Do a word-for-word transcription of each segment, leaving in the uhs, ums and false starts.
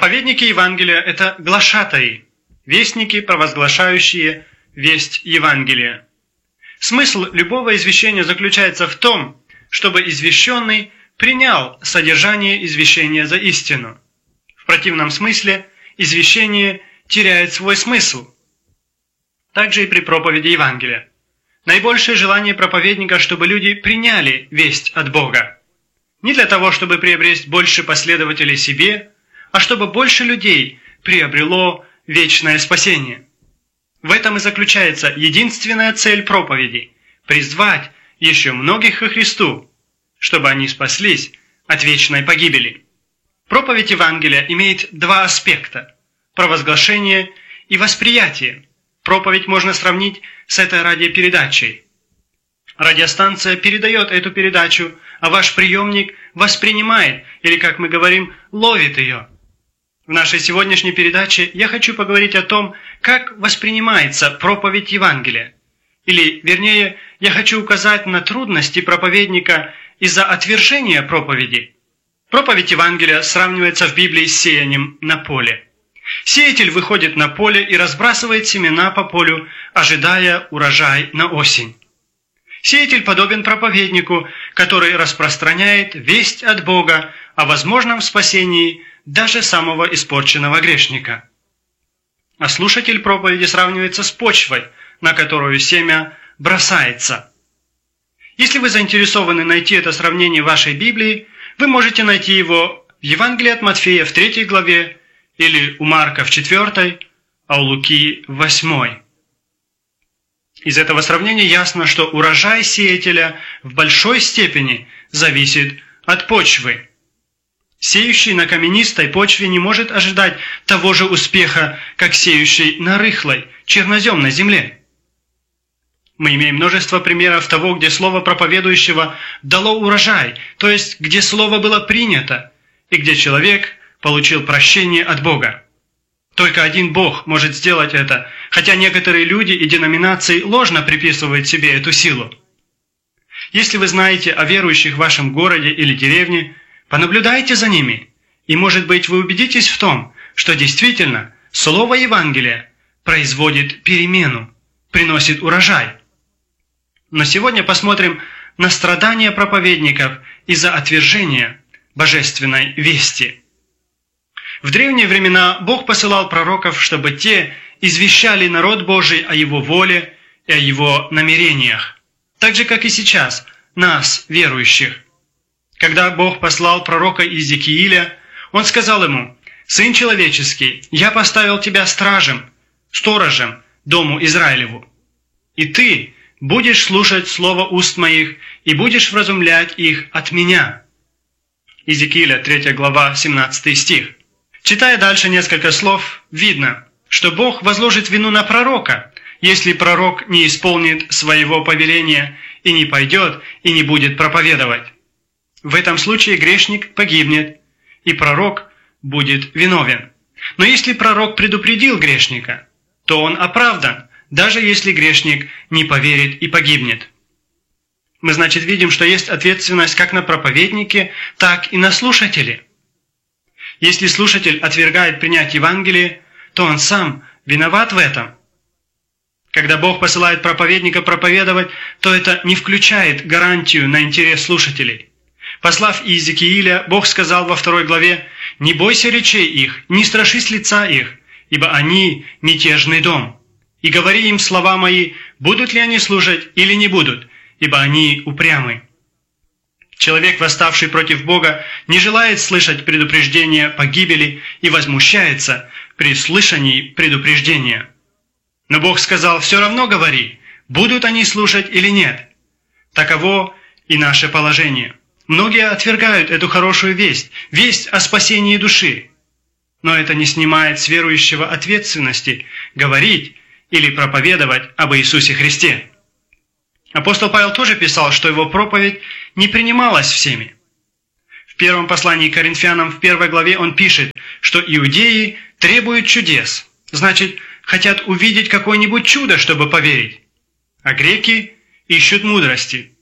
Проповедники Евангелия – это глашатаи, вестники, провозглашающие весть Евангелия. Смысл любого извещения заключается в том, чтобы извещенный принял содержание извещения за истину. В противном смысле извещение теряет свой смысл. Также и при проповеди Евангелия. Наибольшее желание проповедника, чтобы люди приняли весть от Бога. Не для того, чтобы приобрести больше последователей себе, а чтобы больше людей приобрело вечное спасение. В этом и заключается единственная цель проповеди – призвать еще многих ко Христу, чтобы они спаслись от вечной погибели. Проповедь Евангелия имеет два аспекта – провозглашение и восприятие. Проповедь можно сравнить с этой радиопередачей. Радиостанция передает эту передачу, а ваш приемник воспринимает, или, как мы говорим, ловит ее. В нашей сегодняшней передаче я хочу поговорить о том, как воспринимается проповедь Евангелия. Или, вернее, я хочу указать на трудности проповедника из-за отвержения проповеди. Проповедь Евангелия сравнивается в Библии с сеянием на поле. Сеятель выходит на поле и разбрасывает семена по полю, ожидая урожай на осень. Сеятель подобен проповеднику, который распространяет весть от Бога о возможном спасении даже самого испорченного грешника. А слушатель проповеди сравнивается с почвой, на которую семя бросается. Если вы заинтересованы найти это сравнение в вашей Библии, вы можете найти его в Евангелии от Матфея в третьей главе, или у Марка в четвёртой, а у Луки в восьмой. Из этого сравнения ясно, что урожай сеятеля в большой степени зависит от почвы. Сеющий на каменистой почве не может ожидать того же успеха, как сеющий на рыхлой, черноземной земле. Мы имеем множество примеров того, где слово проповедующего дало урожай, то есть где слово было принято, и где человек получил прощение от Бога. Только один Бог может сделать это, хотя некоторые люди и деноминации ложно приписывают себе эту силу. Если вы знаете о верующих в вашем городе или деревне, понаблюдайте за ними, и, может быть, вы убедитесь в том, что действительно слово Евангелия производит перемену, приносит урожай. Но сегодня посмотрим на страдания проповедников из-за отвержения божественной вести. В древние времена Бог посылал пророков, чтобы те извещали народ Божий о Его воле и о Его намерениях, так же, как и сейчас, нас, верующих. Когда Бог послал пророка Иезекииля, Он сказал ему: «Сын человеческий, я поставил тебя стражем, сторожем дому Израилеву, и ты будешь слушать слово уст моих и будешь вразумлять их от меня». Иезекииля, третья глава, семнадцатый стих. Читая дальше несколько слов, видно, что Бог возложит вину на пророка, если пророк не исполнит своего повеления и не пойдет и не будет проповедовать. В этом случае грешник погибнет, и пророк будет виновен. Но если пророк предупредил грешника, то он оправдан, даже если грешник не поверит и погибнет. Мы, значит, видим, что есть ответственность как на проповеднике, так и на слушателе. Если слушатель отвергает принять Евангелие, то он сам виноват в этом. Когда Бог посылает проповедника проповедовать, то это не включает гарантию на интерес слушателей. Послав Иезекииля, Бог сказал во второй главе: «Не бойся речей их, не страшись лица их, ибо они мятежный дом. И говори им слова мои, будут ли они слушать или не будут, ибо они упрямы». Человек, восставший против Бога, не желает слышать предупреждения погибели и возмущается при слышании предупреждения. Но Бог сказал: «Все равно говори, будут они слушать или нет». Таково и наше положение. Многие отвергают эту хорошую весть, весть о спасении души. Но это не снимает с верующего ответственности говорить или проповедовать об Иисусе Христе. Апостол Павел тоже писал, что его проповедь не принималась всеми. В первом послании к Коринфянам в первой главе он пишет, что иудеи требуют чудес, значит, хотят увидеть какое-нибудь чудо, чтобы поверить, а греки ищут мудрости.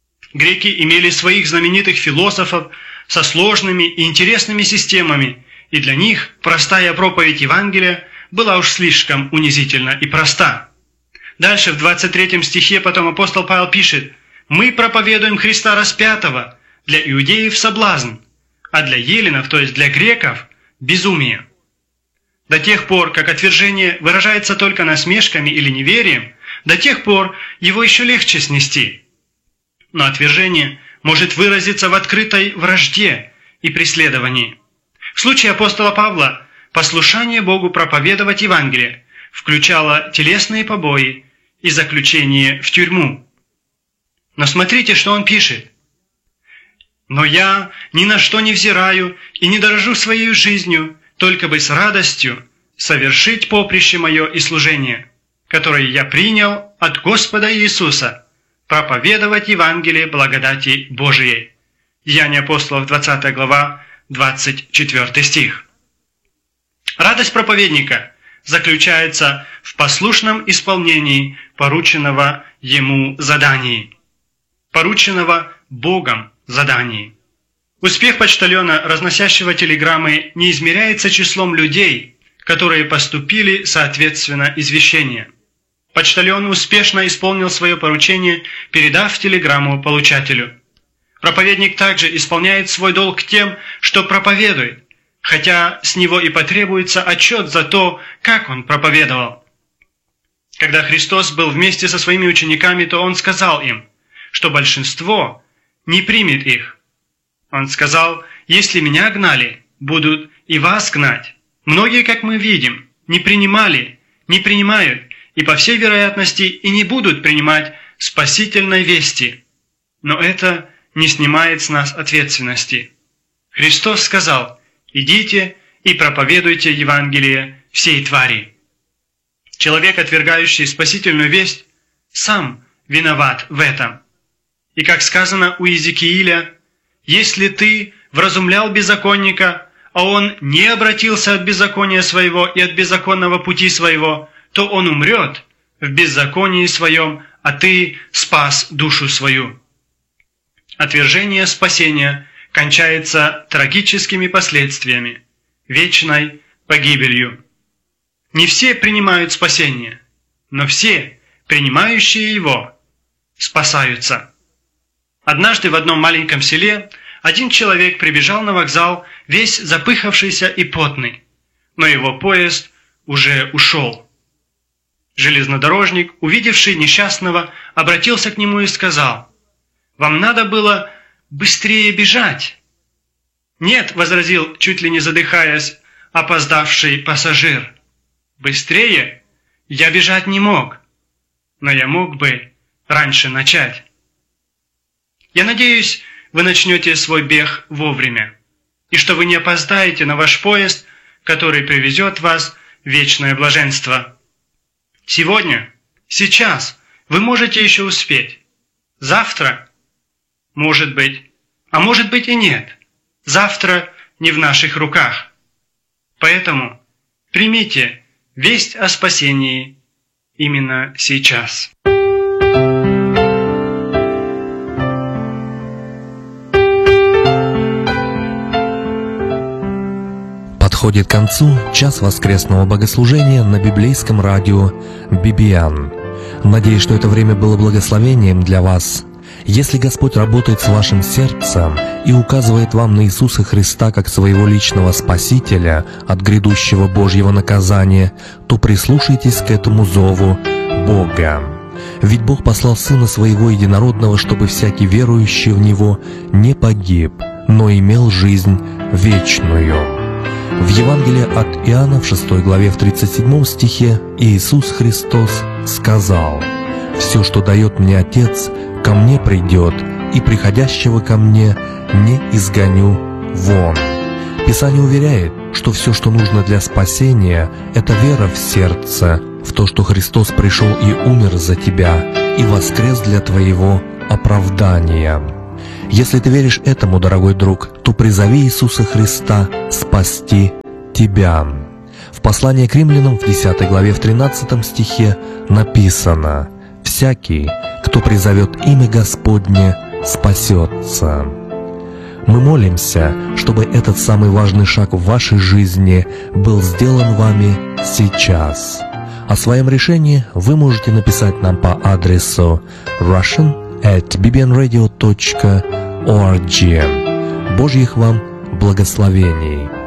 Греки имели своих знаменитых философов со сложными и интересными системами, и для них простая проповедь Евангелия была уж слишком унизительна и проста. Дальше в двадцать третьем стихе потом апостол Павел пишет: «Мы проповедуем Христа распятого, для иудеев соблазн, а для еленов, то есть для греков, безумие». До тех пор, как отвержение выражается только насмешками или неверием, до тех пор его еще легче снести. Но отвержение может выразиться в открытой вражде и преследовании. В случае апостола Павла послушание Богу проповедовать Евангелие включало телесные побои и заключение в тюрьму. Но смотрите, что он пишет. «Но я ни на что не взираю и не дорожу своей жизнью, только бы с радостью совершить поприще мое и служение, которое я принял от Господа Иисуса, проповедовать Евангелие благодати Божией». Деяния апостолов, двадцатая глава, двадцать четвёртый стих. Радость проповедника заключается в послушном исполнении порученного ему заданий, порученного Богом заданий. Успех почтальона, разносящего телеграммы, не измеряется числом людей, которые поступили соответственно извещения. Почтальон успешно исполнил свое поручение, передав телеграмму получателю. Проповедник также исполняет свой долг тем, что проповедует, хотя с него и потребуется отчет за то, как он проповедовал. Когда Христос был вместе со своими учениками, то Он сказал им, что большинство не примет их. Он сказал: «Если Меня гнали, будут и вас гнать». Многие, как мы видим, не принимали, не принимают и, по всей вероятности, и не будут принимать спасительной вести. Но это не снимает с нас ответственности. Христос сказал: «Идите и проповедуйте Евангелие всей твари». Человек, отвергающий спасительную весть, сам виноват в этом. И как сказано у Иезекииля: «Если ты вразумлял беззаконника, а он не обратился от беззакония своего и от беззаконного пути своего, то он умрет в беззаконии своем, а ты спас душу свою». Отвержение спасения кончается трагическими последствиями, вечной погибелью. Не все принимают спасение, но все, принимающие его, спасаются. Однажды в одном маленьком селе один человек прибежал на вокзал, весь запыхавшийся и потный, но его поезд уже ушел. Железнодорожник, увидевший несчастного, обратился к нему и сказал: «Вам надо было быстрее бежать». «Нет», — возразил, чуть ли не задыхаясь, опоздавший пассажир. «Быстрее я бежать не мог, но я мог бы раньше начать». Я надеюсь, вы начнете свой бег вовремя, и что вы не опоздаете на ваш поезд, который привезет вас в вечное блаженство. Сегодня, сейчас вы можете еще успеть. Завтра, может быть, а может быть и нет. Завтра не в наших руках. Поэтому примите весть о спасении именно сейчас. Подходит к концу час воскресного богослужения на библейском радио Бибиан. Надеюсь, что это время было благословением для вас. Если Господь работает с вашим сердцем и указывает вам на Иисуса Христа как своего личного Спасителя от грядущего Божьего наказания, то прислушайтесь к этому зову Бога. Ведь Бог послал Сына Своего Единородного, чтобы всякий верующий в Него не погиб, но имел жизнь вечную. В Евангелии от Иоанна в шестой главе в тридцать седьмом стихе Иисус Христос сказал: «Все, что дает мне Отец, ко мне придет, и приходящего ко мне не изгоню вон». Писание уверяет, что все, что нужно для спасения, это вера в сердце, в то, что Христос пришел и умер за тебя, и воскрес для твоего оправдания. Если ты веришь этому, дорогой друг, то призови Иисуса Христа спасти тебя. В послании к римлянам в десятой главе в тринадцатом стихе написано: «Всякий, кто призовет имя Господне, спасется». Мы молимся, чтобы этот самый важный шаг в вашей жизни был сделан вами сейчас. О своем решении вы можете написать нам по адресу russian at b b n radio dot org. Божьих вам благословений!